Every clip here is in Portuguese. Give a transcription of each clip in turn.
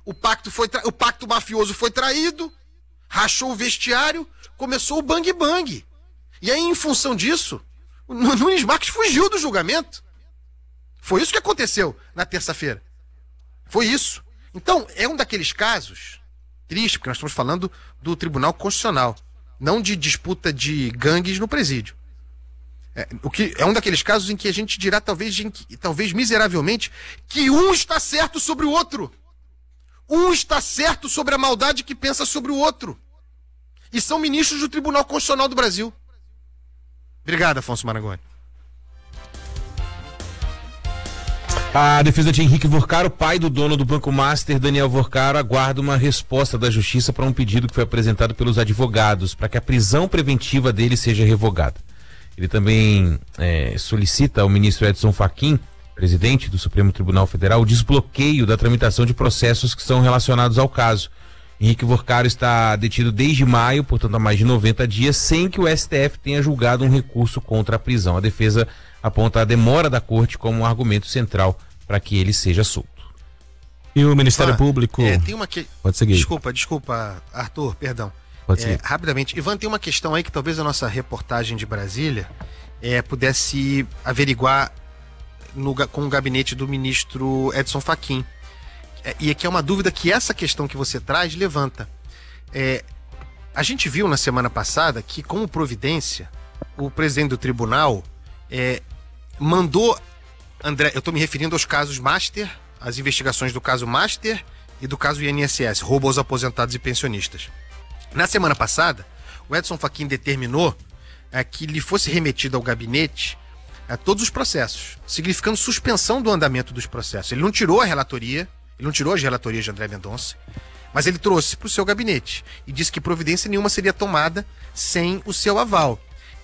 o pacto mafioso foi traído, rachou o vestiário, começou o bang-bang. E aí, em função disso, o Nunes Marques fugiu do julgamento. Foi isso que aconteceu na terça-feira. Foi isso. Então, é um daqueles casos triste, porque nós estamos falando do Tribunal Constitucional, não de disputa de gangues no presídio. O que é um daqueles casos em que a gente dirá, talvez miseravelmente, que um está certo sobre o outro. Um está certo sobre a maldade que pensa sobre o outro. E são ministros do Tribunal Constitucional do Brasil. Obrigado, Afonso Marangoni. A defesa de Henrique Vorcaro, pai do dono do Banco Master, Daniel Vorcaro, aguarda uma resposta da Justiça para um pedido que foi apresentado pelos advogados para que a prisão preventiva dele seja revogada. Ele também solicita ao ministro Edson Fachin, presidente do Supremo Tribunal Federal, o desbloqueio da tramitação de processos que são relacionados ao caso. Henrique Vorcaro está detido desde maio, portanto há mais de 90 dias, sem que o STF tenha julgado um recurso contra a prisão. A defesa aponta a demora da corte como um argumento central para que ele seja solto. E o Ministério Público... tem uma que... Pode seguir. Desculpa, Arthur, perdão. Pode seguir. Rapidamente, Ivan, tem uma questão aí que talvez a nossa reportagem de Brasília pudesse averiguar com o gabinete do ministro Edson Fachin. E aqui é uma dúvida que essa questão que você traz levanta. A gente viu na semana passada que, como providência, o presidente do tribunal mandou... André, eu estou me referindo aos casos Master, as investigações do caso Master e do caso INSS, roubo aos aposentados e pensionistas. Na semana passada, o Edson Fachin determinou que lhe fosse remetido ao gabinete todos os processos, significando suspensão do andamento dos processos. Ele não tirou a relatoria, ele não tirou as relatorias de André Mendonça, mas ele trouxe para o seu gabinete e disse que providência nenhuma seria tomada sem o seu aval.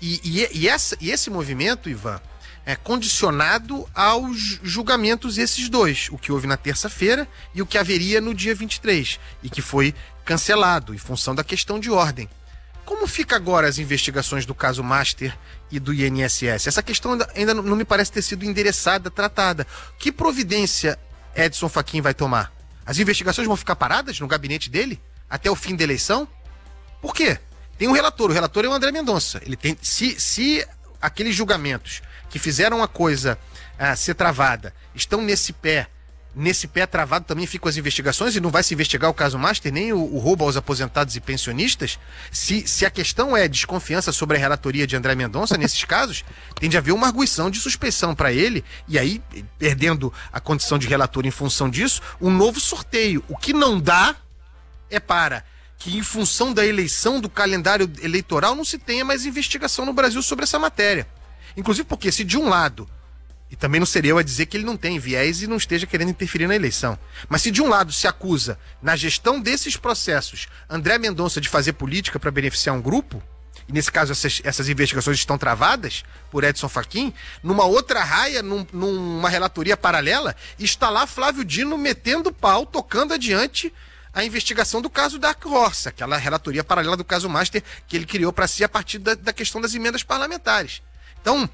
E esse movimento, Ivan, é condicionado aos julgamentos esses dois, o que houve na terça-feira e o que haveria no dia 23, e que foi cancelado em função da questão de ordem. Como fica agora as investigações do caso Master e do INSS? Essa questão ainda não me parece ter sido endereçada, tratada. Que providência Edson Fachin vai tomar? As investigações vão ficar paradas no gabinete dele até o fim da eleição? Por quê? Tem um relator, o relator é o André Mendonça. Ele tem, se aqueles julgamentos que fizeram a coisa ser travada estão nesse pé travado também ficam as investigações e não vai se investigar o caso Master, nem o roubo aos aposentados e pensionistas. Se a questão é desconfiança sobre a relatoria de André Mendonça, nesses casos, tem de haver uma arguição de suspeição para ele, e aí, perdendo a condição de relator em função disso, um novo sorteio. O que não dá é para que, em função da eleição, do calendário eleitoral, não se tenha mais investigação no Brasil sobre essa matéria. Inclusive porque se de um lado, e também não seria eu a dizer que ele não tem viés e não esteja querendo interferir na eleição, mas se de um lado se acusa, na gestão desses processos, André Mendonça de fazer política para beneficiar um grupo, e nesse caso essas investigações estão travadas por Edson Fachin, numa outra raia, numa relatoria paralela, está lá Flávio Dino metendo pau, tocando adiante a investigação do caso Dark Horse, aquela relatoria paralela do caso Master que ele criou para si a partir da questão das emendas parlamentares. Então,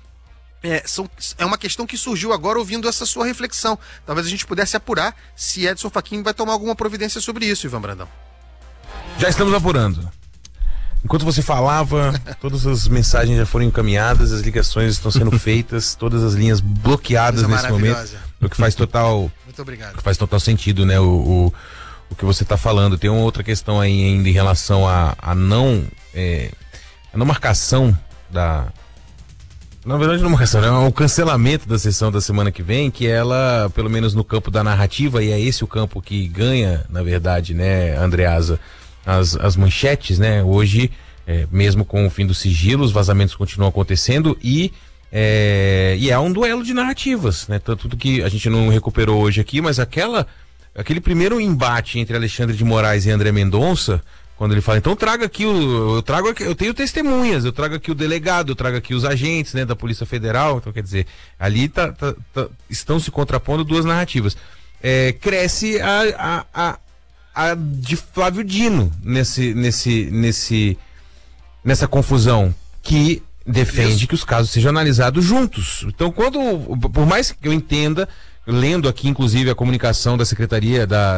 é uma questão que surgiu agora ouvindo essa sua reflexão. Talvez a gente pudesse apurar se Edson Fachin vai tomar alguma providência sobre isso, Ivan Brandão. Já estamos apurando. Enquanto você falava, todas as mensagens já foram encaminhadas, as ligações estão sendo feitas, todas as linhas bloqueadas nesse momento. O que faz total... Muito obrigado. O que faz total sentido, né? O que você está falando. Tem uma outra questão aí ainda em relação a não marcação da... Na verdade, não é o cancelamento da sessão da semana que vem, que ela, pelo menos no campo da narrativa, e é esse o campo que ganha, na verdade, né, Andreasa, as manchetes, né? Hoje, mesmo com o fim do sigilo, os vazamentos continuam acontecendo e é um duelo de narrativas, né? Tanto que a gente não recuperou hoje aqui, mas aquele primeiro embate entre Alexandre de Moraes e André Mendonça, quando ele fala, então traga aqui, eu tenho testemunhas, eu trago aqui o delegado, eu trago aqui os agentes, né, da Polícia Federal, então quer dizer, ali estão se contrapondo duas narrativas. Cresce a de Flávio Dino nessa confusão, que defende que os casos sejam analisados juntos. Então, por mais que eu entenda, lendo aqui inclusive a comunicação da Secretaria